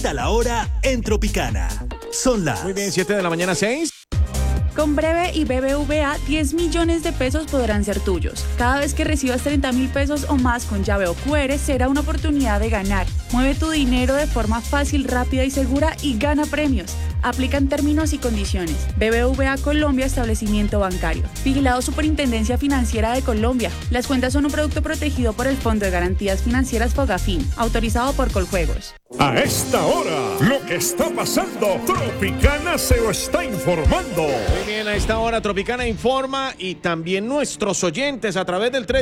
A la hora en Tropicana. Son las... Muy bien, 7 de la mañana, 6. Con Breve y BBVA, 10 millones de pesos podrán ser tuyos. Cada vez que recibas 30.000 pesos o más con llave o QR, será una oportunidad de ganar. Mueve tu dinero de forma fácil, rápida y segura y gana premios. Aplican términos y condiciones. BBVA Colombia, establecimiento bancario. Vigilado Superintendencia Financiera de Colombia. Las cuentas son un producto protegido por el Fondo de Garantías Financieras Fogafín, autorizado por Coljuegos. A esta hora, lo que está pasando, Tropicana se lo está informando. Muy bien, a esta hora Tropicana informa y también nuestros oyentes a través del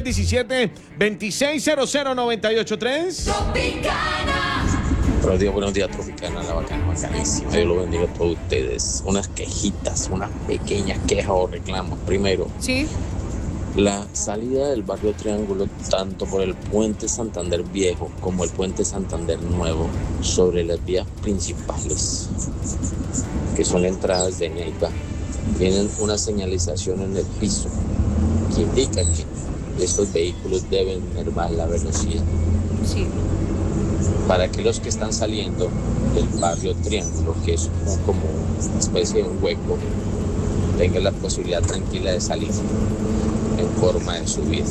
317-2600-983. Tropicana. Buenos días, Tropicana, la bacana, bacanísima. Dios lo bendiga a todos ustedes. Unas quejitas, unas pequeñas quejas o reclamos. Primero, sí, la salida del barrio Triángulo, tanto por el puente Santander Viejo como el puente Santander Nuevo, sobre las vías principales, que son entradas de Neiva, tienen una señalización en el piso que indica que estos vehículos deben mermar la velocidad. sí. Para que los que están saliendo del barrio Triángulo, que es como una especie de un hueco, tengan la posibilidad tranquila de salir en forma de subida.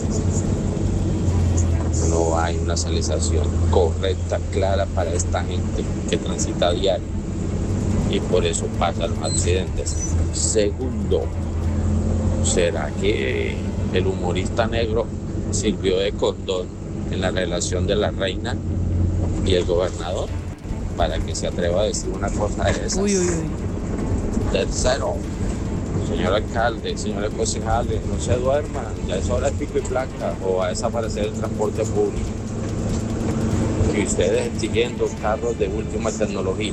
No hay una señalización correcta, clara para esta gente que transita a diario y por eso pasan los accidentes. Segundo, ¿será que el humorista negro sirvió de condón en la relación de la reina y el gobernador para que se atreva a decir una cosa de esas? Uy. Tercero, señor alcalde, señores concejales, no se duerman, ya es hora de pico y placa o va a desaparecer el transporte público. Y ustedes exigiendo carros de última tecnología.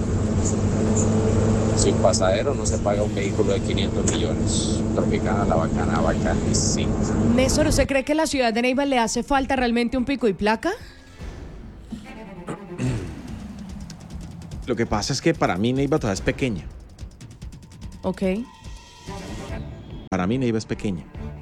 Sin pasajeros no se paga un vehículo de 500 millones. Tropicana, la bacana, bacanísima. Néstor, ¿usted cree que a la ciudad de Neiva le hace falta realmente un pico y placa? Lo que pasa es que para mí Neiva todavía es pequeña. Ok. Para mí Neiva es pequeña.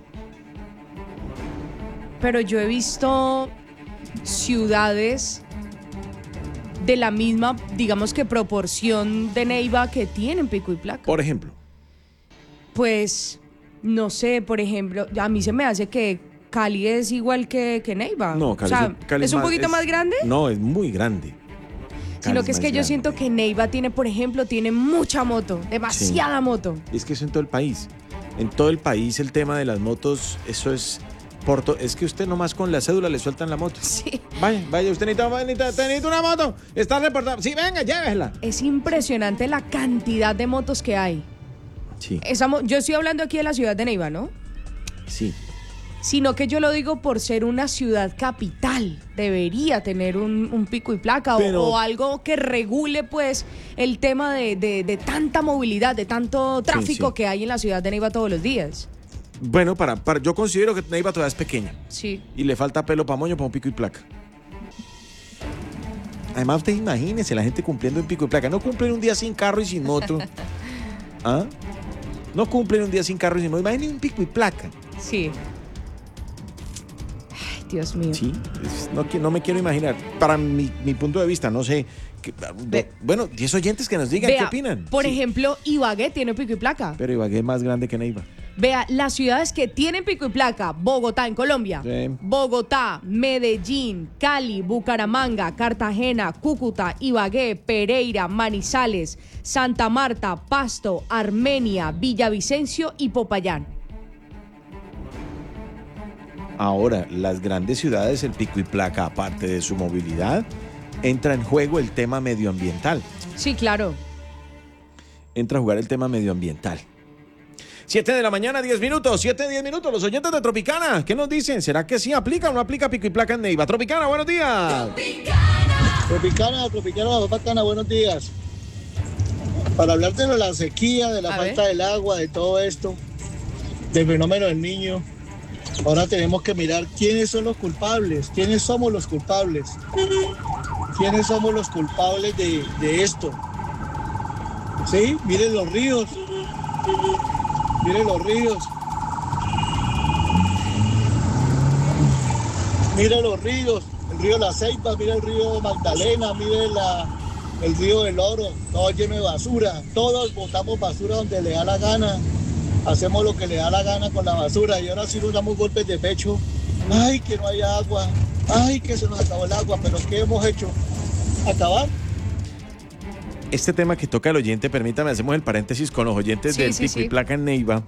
Pero yo he visto ciudades de la misma, digamos que proporción de Neiva que tienen pico y placa. Por ejemplo. Pues, no sé, por ejemplo, a mí se me hace que Cali es igual que Neiva. No, Cali, o sea, Cali ¿es un poquito más grande? No, es muy grande. Sino que es que yo siento que Neiva tiene, por ejemplo, tiene mucha moto, demasiada moto. Es que eso en todo el país. En todo el país el tema de las motos, eso es... Es que usted nomás con la cédula le sueltan la moto. Sí. Vaya, usted necesita una moto. Está reportado. Sí, venga, llévesela. Es impresionante la cantidad de motos que hay. Sí. Yo estoy hablando aquí de la ciudad de Neiva, ¿no? Sí. Sino que yo lo digo por ser una ciudad capital. Debería tener un pico y placa o algo que regule pues el tema de tanta movilidad, de tanto tráfico que hay en la ciudad de Neiva todos los días. Bueno, yo considero que Neiva todavía es pequeña. Sí. Y le falta pelo pa' moño para un pico y placa. Además, usted imagínese la gente cumpliendo un pico y placa. No cumplen un día sin carro y sin moto. ¿Ah? No cumplen un día sin carro y sin moto. Imagínese un pico y placa. Sí. Ay, Dios mío. Sí, no me quiero imaginar. Para mi punto de vista, no sé. Bueno, 10 oyentes que nos digan qué opinan. Por ejemplo, Ibagué tiene pico y placa. Pero Ibagué es más grande que Neiva. Vea, las ciudades que tienen pico y placa: Bogotá en Colombia, sí. Bogotá, Medellín, Cali, Bucaramanga, Cartagena, Cúcuta, Ibagué, Pereira, Manizales, Santa Marta, Pasto, Armenia, Villavicencio y Popayán. Ahora, las grandes ciudades, el pico y placa, aparte de su movilidad, entra en juego el tema medioambiental. Sí, claro. Entra a jugar el tema medioambiental. 7 de la mañana, 10 minutos. 10 minutos. Los oyentes de Tropicana, ¿qué nos dicen? ¿Será que sí aplica o no aplica pico y placa en Neiva? Tropicana, buenos días. Tropicana, bacana, buenos días. Para hablar de la sequía, de la falta del agua, de todo esto, del fenómeno del Niño, ahora tenemos que mirar quiénes son los culpables, quiénes somos los culpables. ¿Quiénes somos los culpables de esto? ¿Sí? Miren los ríos. Miren los ríos. Miren los ríos. El río La Ceiba, mira el río Magdalena, mire el río del Oro, todo lleno de basura. Todos botamos basura donde le da la gana. Hacemos lo que le da la gana con la basura y ahora sí nos damos golpes de pecho. Ay, que no hay agua. Ay, que se nos acabó el agua. Pero ¿qué hemos hecho? ¿Acabar? Este tema que toca el oyente, permítame, hacemos el paréntesis con los oyentes del Pico y Placa en Neiva.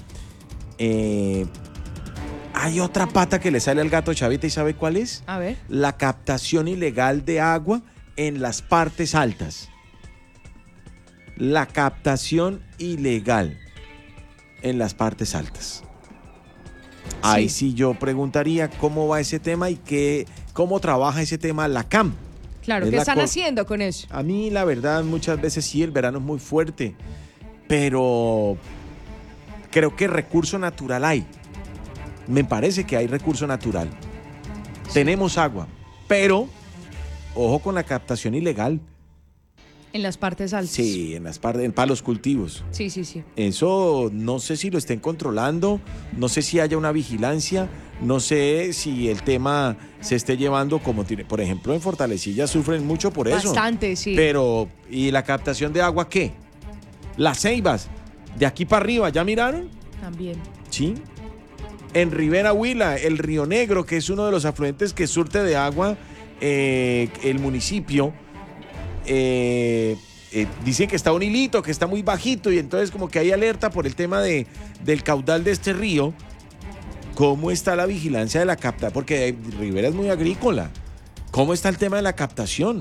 Hay otra pata que le sale al gato Chavita, ¿y sabe cuál es? A ver. La captación ilegal de agua en las partes altas. La captación ilegal en las partes altas. Ahí sí yo preguntaría cómo va ese tema y cómo trabaja ese tema la CAM. Claro, ¿qué están haciendo con eso? A mí, la verdad, muchas veces sí, el verano es muy fuerte, pero creo que recurso natural hay. Me parece que hay recurso natural. Sí. Tenemos agua, pero ojo con la captación ilegal. En las partes altas. Sí, para los cultivos. Sí. Eso no sé si lo estén controlando, no sé si haya una vigilancia, no sé si el tema se esté llevando como tiene. Por ejemplo, en Fortalecilla sufren mucho por eso. Bastante, sí. Pero, ¿y la captación de agua qué? Las ceibas, de aquí para arriba, ¿ya miraron? También. Sí. En Rivera Huila, el Río Negro, que es uno de los afluentes que surte de agua el municipio, dicen que está un hilito, que está muy bajito y entonces como que hay alerta por el tema del caudal de este río. ¿Cómo está la vigilancia de la captación? Porque Rivera es muy agrícola. ¿Cómo está el tema de la captación?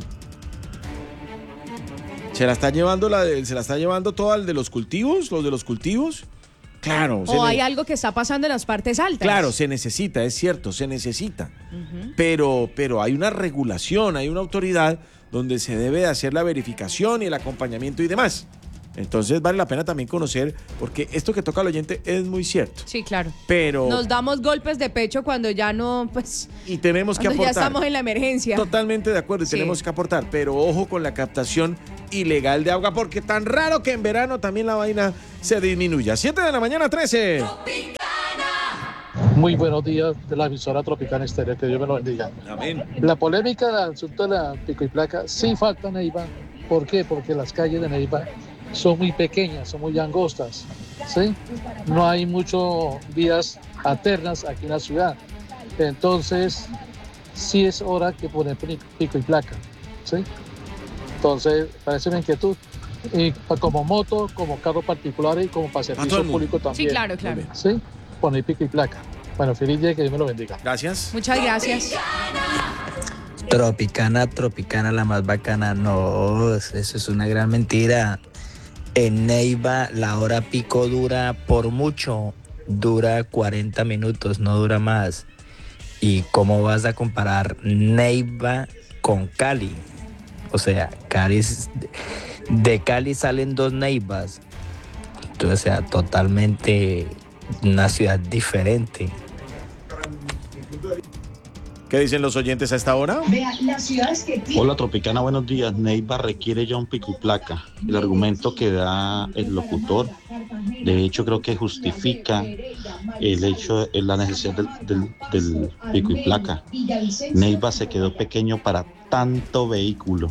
¿Se la está llevando toda el de los cultivos? ¿Los de los cultivos? Claro. ¿O hay algo que está pasando en las partes altas? Claro, se necesita, es cierto, se necesita. Uh-huh. Pero hay una regulación, hay una autoridad donde se debe de hacer la verificación y el acompañamiento y demás. Entonces vale la pena también conocer, porque esto que toca al oyente es muy cierto. Sí, claro. Pero nos damos golpes de pecho cuando ya no, pues... Y tenemos que aportar. Ya estamos en la emergencia. Totalmente de acuerdo, y tenemos que aportar. Pero ojo con la captación ilegal de agua, porque tan raro que en verano también la vaina se disminuya. 7 de la mañana, 13. Muy buenos días de la emisora Tropicana Estéreo, que Dios me lo bendiga. Amén. La polémica del asunto de la Pico y Placa sí falta Neiva. ¿Por qué? Porque las calles de Neiva son muy pequeñas, son muy angostas, ¿sí? No hay muchas vías alternas aquí en la ciudad. Entonces, sí es hora que poner pico y placa, ¿sí? Entonces, parece una inquietud. Y como moto, como carro particular y como para servicio público también. Sí, claro. ¿Sí? Poner pico y placa. Bueno, feliz día, que Dios me lo bendiga. Gracias. Muchas gracias. Tropicana, la más bacana. No, eso es una gran mentira. En Neiva la hora pico dura 40 minutos, no dura más. ¿Y cómo vas a comparar Neiva con Cali? O sea, de Cali salen 2 Neivas. Entonces, o sea, totalmente una ciudad diferente. ¿Qué dicen los oyentes a esta hora? Hola Tropicana, buenos días. Neiva requiere ya un pico y placa. El argumento que da el locutor, de hecho creo que justifica el hecho, la necesidad del pico y placa. Neiva se quedó pequeño para tanto vehículo.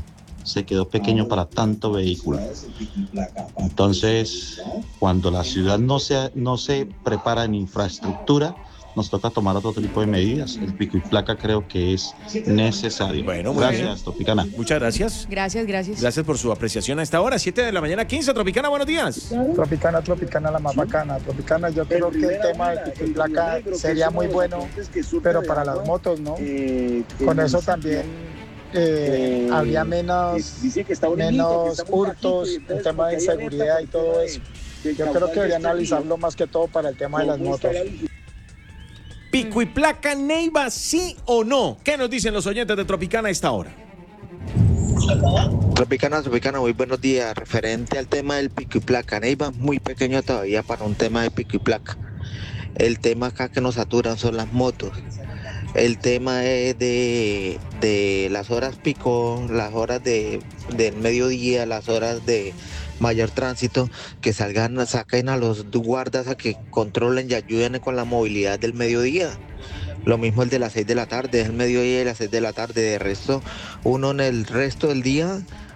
Entonces, cuando la ciudad no se prepara en infraestructura, nos toca tomar otro tipo de medidas. El pico y placa creo que es necesario. Bueno, gracias, Tropicana. Muchas gracias. Gracias. Gracias por su apreciación a esta hora, 7 de la mañana, 15. Tropicana, buenos días. Tropicana, la más bacana. Tropicana, yo creo que el tema del pico y placa sería muy bueno, pero para las motos, ¿no? Con eso también habría menos hurtos, el tema de inseguridad y todo eso. Yo creo que debería analizarlo más que todo para el tema de las motos. Pico y placa Neiva, ¿sí o no? ¿Qué nos dicen los oyentes de Tropicana a esta hora? Tropicana, muy buenos días. Referente al tema del pico y placa, Neiva es muy pequeño todavía para un tema de pico y placa. El tema acá que nos saturan son las motos. El tema es de las horas pico, las horas del mediodía, las horas de mayor tránsito, que saquen a los guardas a que controlen y ayuden con la movilidad del mediodía. Lo mismo el de las 6 de la tarde, el mediodía y las 6 de la tarde. De resto, uno en el resto del día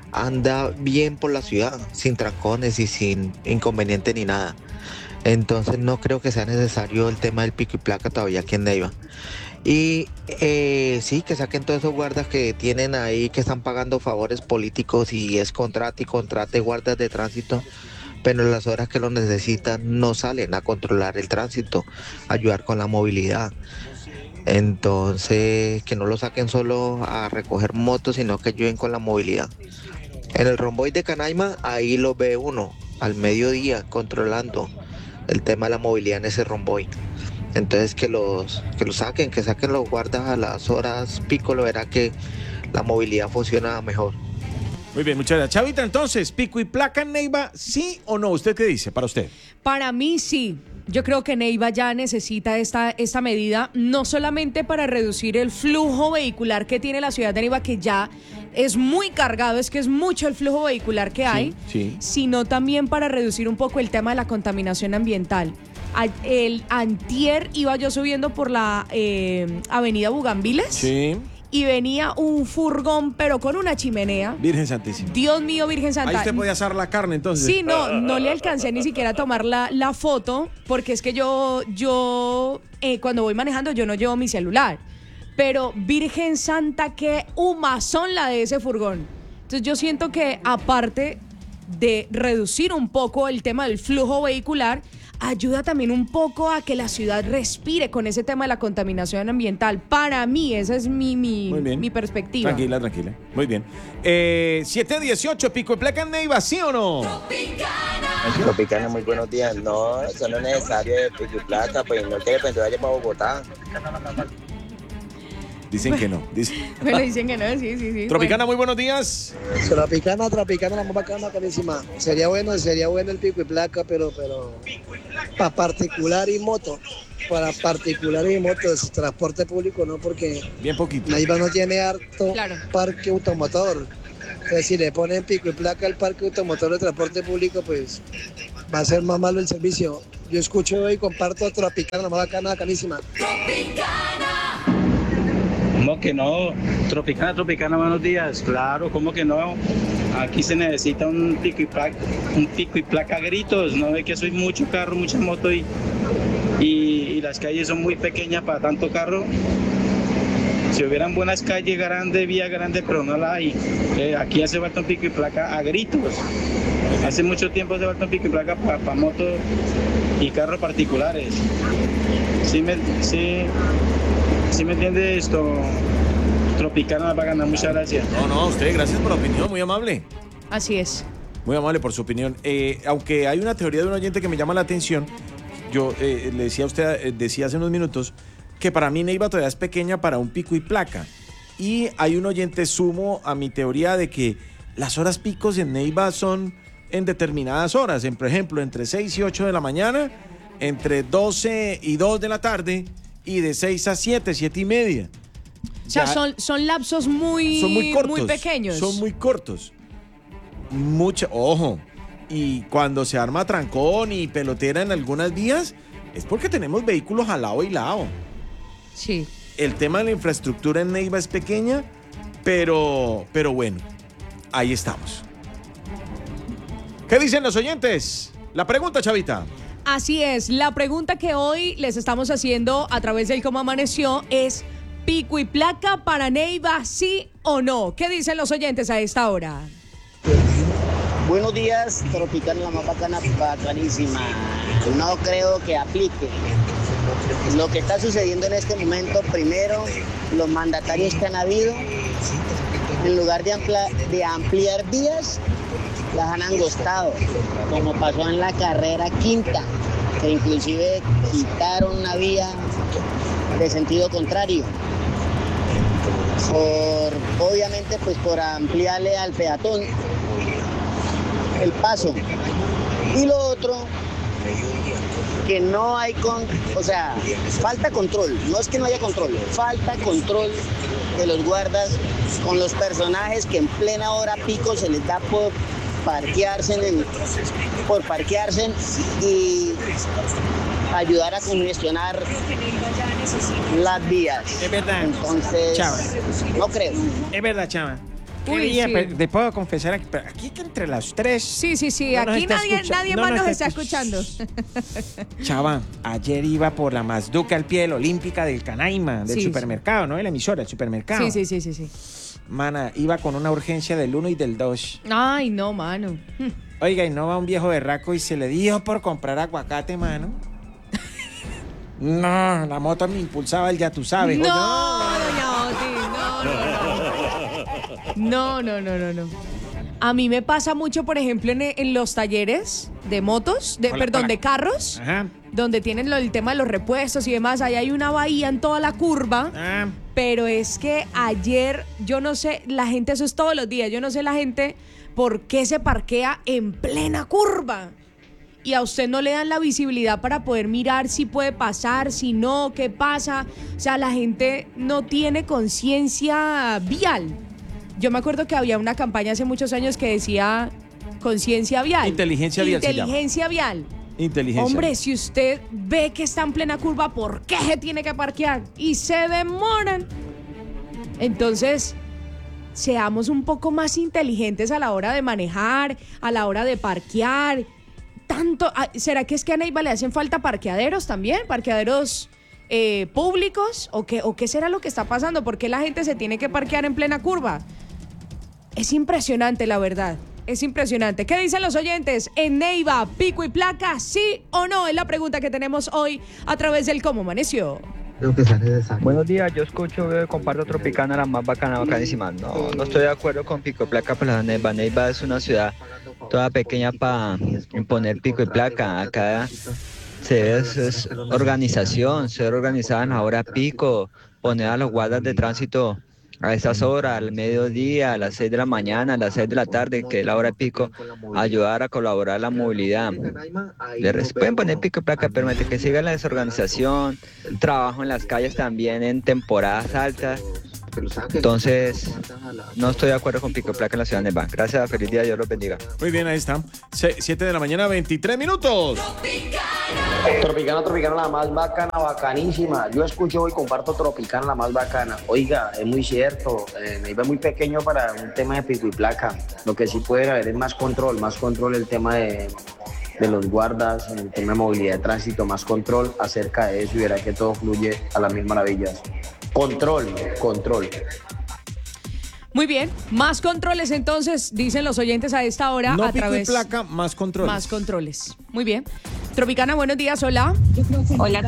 anda bien por la ciudad, sin trancones y sin inconveniente ni nada. Entonces no creo que sea necesario el tema del pico y placa todavía aquí en Neiva. Y sí, que saquen todos esos guardas que tienen ahí, que están pagando favores políticos y es contrate guardas de tránsito, pero en las horas que lo necesitan no salen a controlar el tránsito, ayudar con la movilidad. Entonces, que no lo saquen solo a recoger motos, sino que ayuden con la movilidad. En el romboide de Canaima, ahí lo ve uno al mediodía controlando el tema de la movilidad en ese romboide. Entonces que saquen los guardas a las horas pico, lo verá que la movilidad funciona mejor. Muy bien, muchas gracias. Chavita, entonces, pico y placa en Neiva, ¿sí o no? ¿Usted qué dice para usted? Para mí sí. Yo creo que Neiva ya necesita esta medida, no solamente para reducir el flujo vehicular que tiene la ciudad de Neiva, que ya es muy cargado, es que es mucho el flujo vehicular que hay, sí. Sino también para reducir un poco el tema de la contaminación ambiental. El antier iba yo subiendo por la avenida Bugambiles. Sí. Y venía un furgón, pero con una chimenea. Virgen Santísima. Dios mío, Virgen Santa. Ahí usted podía asar la carne, entonces. Sí, no le alcancé ni siquiera a tomar la foto, porque es que yo cuando voy manejando, yo no llevo mi celular. Pero Virgen Santa, qué humazón la de ese furgón. Entonces yo siento que, aparte de reducir un poco el tema del flujo vehicular, ayuda también un poco a que la ciudad respire con ese tema de la contaminación ambiental. Para mí, esa es mi perspectiva. Tranquila. Muy bien. 7:18, pico y placa en Neiva, ¿sí o no? Tropicana, muy buenos días. No, eso no es necesario de pico y placa, pues no quiere que vaya para Bogotá. Dicen que no. Bueno, dicen que no, sí. Tropicana, muy buenos días. Tropicana, la más bacana, carísima. Sería bueno el pico y placa, pero para particular y moto. Para particular y motos, transporte público no, porque bien poquito. Neiva no tiene harto parque automotor. Entonces, si le ponen pico y placa al parque automotor de transporte público, pues va a ser más malo el servicio. Yo escucho y comparto Tropicana, la más bacana, carísima. ¿Cómo que no? Tropicana, buenos días. Claro, ¿cómo que no? Aquí se necesita un pico y placa a gritos. No ve que soy mucho carro, mucha moto y las calles son muy pequeñas para tanto carro. Si hubieran buenas calles grandes, vía grande, pero no la hay. Aquí hace falta un pico y placa a gritos. Hace mucho tiempo hace falta un pico y placa para motos y carros particulares. Sí me entiende esto, Tropicana va a ganar, muchas gracias. No, usted, gracias por la opinión, muy amable. Así es. Muy amable por su opinión. Aunque hay una teoría de un oyente que me llama la atención, yo le decía a usted, decía hace unos minutos, que para mí Neiva todavía es pequeña para un pico y placa. Y hay un oyente sumo a mi teoría de que las horas picos en Neiva son en determinadas horas, por ejemplo, entre 6 y 8 de la mañana, entre 12 y 2 de la tarde, y de 6 a 7, 7 y media. O sea, son lapsos muy cortos, muy pequeños. Son muy cortos. Ojo, y cuando se arma trancón y pelotera en algunas vías, es porque tenemos vehículos al lado y lado. Sí. El tema de la infraestructura en Neiva es pequeña, pero bueno, ahí estamos. ¿Qué dicen los oyentes? La pregunta, Chavita. Así es, la pregunta que hoy les estamos haciendo a través del Cómo Amaneció es: ¿pico y placa para Neiva, sí o no? ¿Qué dicen los oyentes a esta hora? Buenos días, Tropicana, la más bacana, bacanísima. No creo que aplique. Lo que está sucediendo en este momento, primero, los mandatarios que han habido, en lugar de ampliar vías, las han angostado, como pasó en la carrera quinta, que inclusive quitaron una vía de sentido contrario, obviamente pues por ampliarle al peatón el paso. Y lo otro, que no hay falta control, no es que no haya control, falta control de los guardas con los personajes que en plena hora pico se les da por parquearse y ayudar a congestionar las vías. Es verdad. Entonces, Chava. no creo. Es verdad, Chava. Uy, sí. Le puedo confesar aquí que entre las tres. Sí, no aquí nadie más nos está escuchando. Chava, ayer iba por la Mazduca al pie de la Olímpica del Canaima, del supermercado, ¿no? De la emisora, el supermercado. Sí. Mana, iba con una urgencia del 1 y del 2. Ay, no, mano. Oiga, y no va un viejo berraco y se le dio por comprar aguacate, mano. No, la moto me impulsaba el ya tú sabes. No, doña Oti, no. A mí me pasa mucho, por ejemplo, en los talleres de motos, de carros, Ajá. donde tienen el tema de los repuestos y demás. Ahí hay una bahía en toda la curva. Pero es que ayer, yo no sé, la gente, eso es todos los días, yo no sé la gente por qué se parquea en plena curva. Y a usted no le dan la visibilidad para poder mirar si puede pasar, si no, qué pasa. O sea, la gente no tiene conciencia vial. Yo me acuerdo que había una campaña hace muchos años que decía conciencia vial. Inteligencia vial. Inteligencia vial. Hombre, si usted ve que está en plena curva, ¿por qué se tiene que parquear? Y se demoran. Entonces, seamos un poco más inteligentes a la hora de manejar, a la hora de parquear. ¿Será que es que a Neiva le hacen falta parqueaderos también? ¿Parqueaderos públicos? ¿O qué será lo que está pasando? ¿Por qué la gente se tiene que parquear en plena curva? Es impresionante, la verdad. Es impresionante. ¿Qué dicen los oyentes? ¿En Neiva, pico y placa, sí o no? Es la pregunta que tenemos hoy a través del Cómo Amaneció. Buenos días, yo escucho, veo y comparto Tropicana, la más bacanísima. No estoy de acuerdo con pico y placa para la Neiva. Neiva es una ciudad toda pequeña para imponer pico y placa. Acá es organización, ser organizada en la hora pico, poner a los guardas de tránsito a estas horas, al mediodía, a las 6 de la mañana, a las 6 de la tarde, que es la hora pico, ayudar a colaborar la movilidad. Pueden poner pico y placa, permite que siga la desorganización, trabajo en las calles también en temporadas altas. Entonces, no estoy de acuerdo con pico y placa en la ciudad de Neiva. Gracias, feliz día, Dios los bendiga. Muy bien, ahí está. 7 de la mañana, 23 minutos. Tropicana, la más bacana, bacanísima. Yo escucho y comparto Tropicana, la más bacana. Oiga, es muy cierto, Neiva es muy pequeño para un tema de pico y placa. Lo que sí puede haber es más control el tema de los guardas, el tema de movilidad de tránsito, más control acerca de eso y verá que todo fluye a las mil maravillas. Control. Muy bien, más controles entonces, dicen los oyentes a esta hora. No a pico través y placa, más controles. Más controles. Muy bien. Tropicana, buenos días, hola. Hola,